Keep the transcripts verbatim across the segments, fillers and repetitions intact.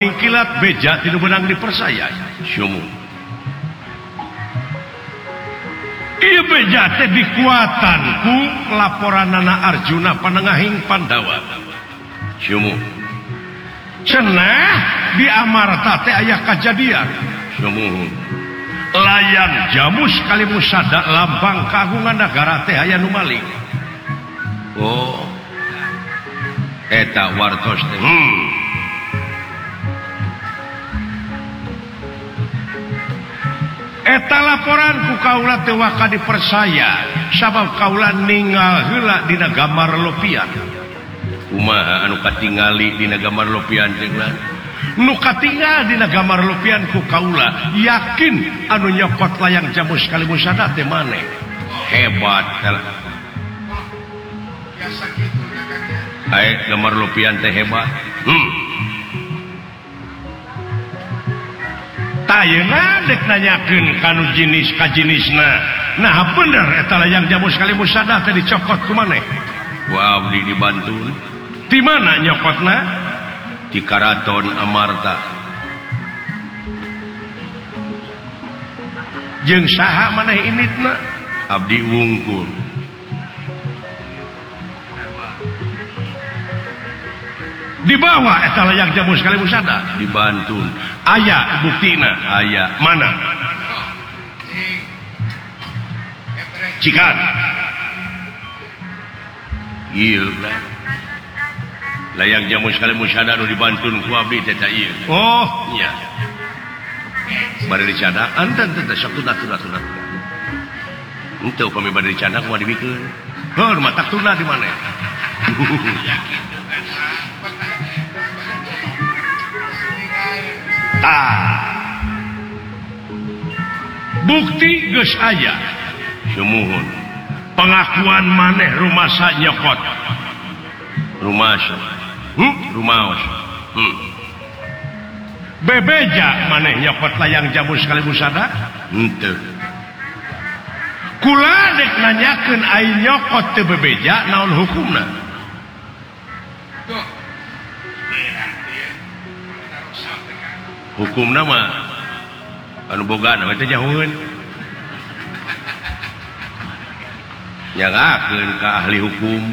Kilat beja tidak benang dipercaya. Syumu. Ieu beja teh dikuatan ku laporanana Arjuna panengahing Pandawa. Syumu. Cenah di Amarta teh aya kajadian. Syumu. Layan Jamus Kalimusada lambang kagungan nagara teh aya nu maling. Oh. Eta wartos teh. Hmm. Eta laporan ku kaula teu waka dipercaya sabab kaula ninggal heula dina gambar lopian. Kumaha anu katingali dina gambar lopian teh nu katinggal dina gambar lopian ku kaula yakin anu nyokot layang Jamus Kalimusada teh maneh. Hebat biasa kitu nya Kang. Ae gambar lopian teh hebat. Hmm. Tayeuna dek nanyakeun kanu jinis ka jinisna. Nah bener eta layang Jamus Kalimusada teh dicokot ku maneh. Ku abdi dibantu. Di mana nyokotna? Di Karaton Amarta. Jeung saha maneh initna? Abdi wungkul. Di bawah eta layang Jamus Kalimusada dibantu. Aya buktina, aya mana? Cikan. Ieu layang Jamus Kalimusada nu dibantun ku abdi teh ieu. Oh, nya. Bari dicadak, anten teh sok tuna tuna tuna. Henteu upami bari dicadak kumaha dibikeun. Heuh, mata tuna di mana? Tah. Bukti geus aya. Sumuhun. Pengakuan maneh rumasa nyokot. Rumasa. Hmm? Rumaos. Hmm. Bebeja maneh nyokot layang Jamus Kalimusada? Henteu. Kula dek nanyakeun ai nyokot teu bebeja naon hukumna? Hukumna mah anu boga nama teh jauheun. Nyagakeun ka ahli hukum.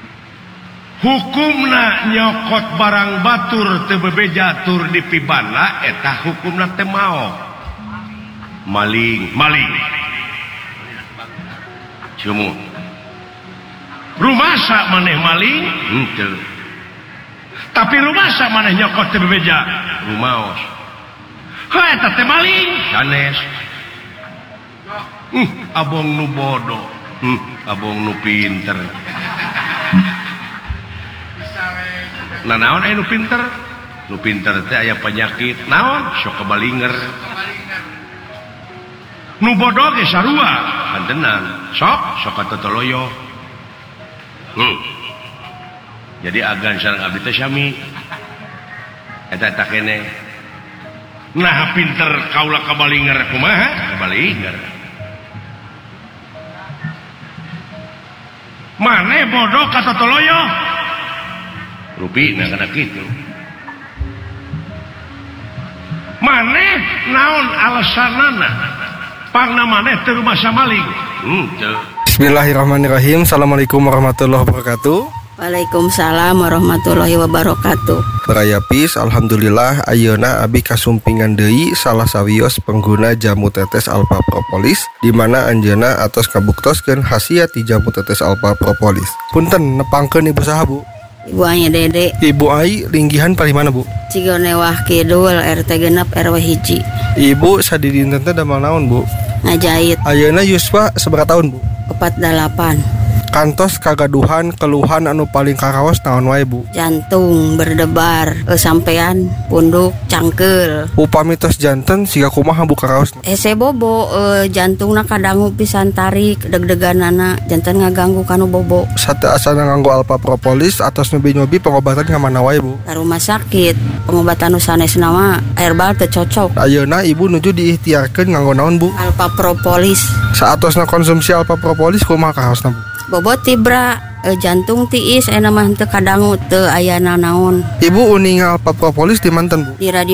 Hukumna nyokot barang batur teu bebeja tur dipibana eta hukumna teh mao. Maling, maling. Cumu. Rumasa maneh maling? Henteu. Tapi rumasa maneh nyokot teu bebeja? Rumaos. Heuh eta teh maling. Sanes. Hmm, abong nu bodoh. Hmm, abong nu pinter. Nah naon aya nu pinter? Nu pinter teh aya penyakit. Naon? Sok kabalinger. Nu bodoh ge sarua. Hantenan. Sok, sok katotoloyo. Hmm. Jadi agan sareng abdi teh sami. Eta eta keneh. Nah pinter kaula kabalinger kumaha? Kabalinger. Mane bodoh kata toloyo? Rupina kana kitu. Mane naon alasanana? Pangna maneh teu rumasa maling. Henteu. Bismillahirrahmanirrahim. Assalamualaikum warahmatullahi wabarakatuh. Waalaikumsalam warahmatullahi wabarakatuh. Barayapis, alhamdulillah ayeuna abi kasumpingan deui salah sawios pengguna jamu tetes Alpha Propolis di mana anjeunna atos kabuktoskeun khasiat ti jamu tetes Alpha Propolis. Punten nepangkeun ibu saha Bu? Ibu Aya Dede. Ibu Ai linggihan paling mana Bu? Cigonewah Kidul R T genep R W hiji. Ibu sadidinten teh damel naon Bu? Ngajait. Ayeuna yuswa sabaraha tahun Bu? Empat delapan. Kantos kagaduhan keluhan anu paling karaos naon wae Bu? Jantung berdebar, e, sampean punduk cangkeul. Upami tos janten siga kumaha Bu karaosna? Hese bobo, e, jantungna kadangu pisan tarik, deg-deganana, janten ngaganggu kanu bobo. Sate asana nganggo Alpha Propolis atos nyobi-nyobi pengobatan ka mana wae Bu? Ka rumah sakit, pengobatan nu sanesna mah herbal teu cocok. Ayeuna ibu nuju diikhtiarkeun nganggo naon Bu? Alpha Propolis. Saatosna konsumsi Alpha Propolis kumaha karaosna Bu? Bobot tibra eh, jantung tiis aya mah teu kadangu teu aya nanaon Ibu uningal Alpha Propolis di manten Bu? di radio